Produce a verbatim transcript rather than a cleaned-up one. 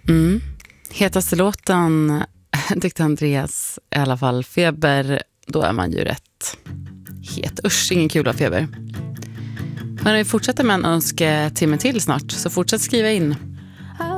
Mm. Hetaste låten tyckte Andreas i alla fall. Feber, då är man ju rätt het. Usch, ingen kul av feber. Men vi fortsätter med en önsketimme till snart, så fortsätt skriva in.